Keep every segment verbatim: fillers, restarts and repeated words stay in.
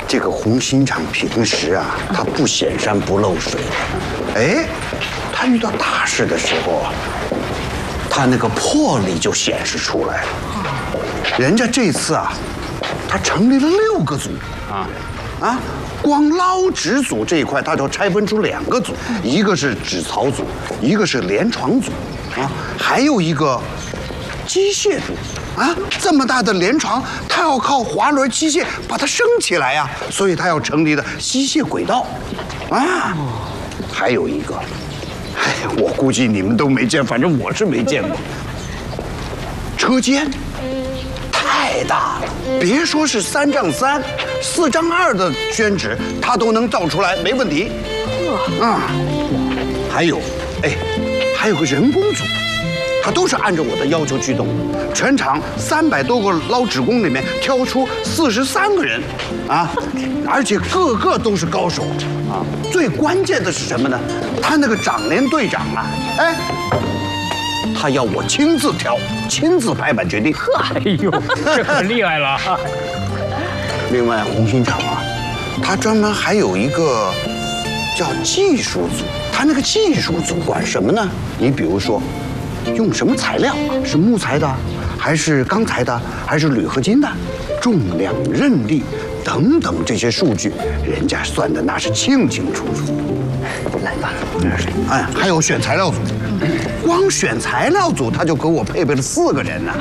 这个红心肠平时啊，他不显山不漏水的，哎，他遇到大事的时候啊，他那个魄力就显示出来了。人家这次啊，他成立了六个组啊啊，光捞纸组这一块，他就拆分出两个组，一个是纸槽组，一个是连床组，啊，还有一个机械组。 啊，这么大的连床，它要靠滑轮机械把它升起来呀、啊，所以它要成立的机械轨道，啊，还有一个，哎，我估计你们都没见，反正我是没见过，车间太大了，别说是三丈三、四丈二的宣纸，它都能造出来，没问题。啊，还有，哎，还有个人工组。 他都是按照我的要求去动，全场三百多个捞纸工里面挑出四十三个人，啊，而且个个都是高手啊。最关键的是什么呢？他那个长连队长啊，哎，他要我亲自挑，亲自拍板决定。 哎呦，这可厉害了。 另外，红心厂啊，他专门还有一个叫技术组，他那个技术组管什么呢？你比如说。 用什么材料？是木材的，还是钢材的，还是铝合金的？重量、韧力等等这些数据，人家算的那是清清楚楚。来吧，哎，还有选材料组，光选材料组他就给我配备了四个人呢。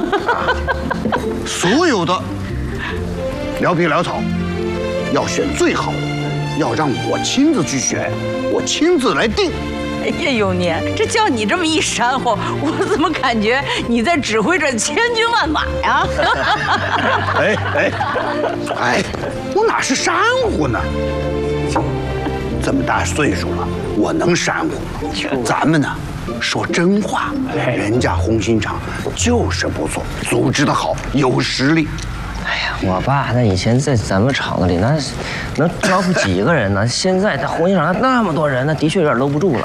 所有的蓼皮蓼草要选最好的，要让我亲自去选，我亲自来定。 哎呀，永年，这叫你这么一煽乎，我怎么感觉你在指挥着千军万马呀？ 哎哎哎，我哪是煽乎呢？这么大岁数了，我能煽乎吗？咱们呢，说真话，人家红心厂就是不错，组织得好，有实力。 哎呀，我爸那以前在咱们厂子里，那能招呼几个人呢？现在在红星厂那么多人，那的确有点搂不住了。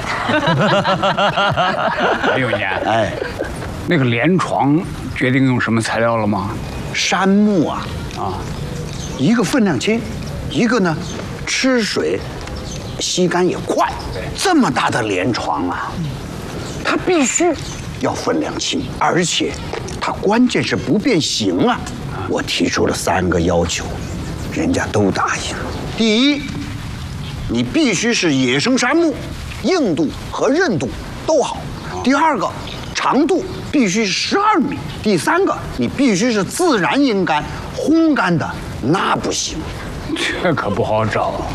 哎呦年， 哎， 那个连床决定用什么材料了吗？ 杉木啊，啊，一个分量轻，一个呢吃水吸干也快。这么大的连床啊，它必须要分量轻，而且它关键是不变形啊。 我提出了三个要求，人家都答应了。第一，你必须是野生杉木，硬度和韧度都好。第二个，长度必须十二米。第三个，你必须是自然阴干，烘干的那不行。 这可不好找。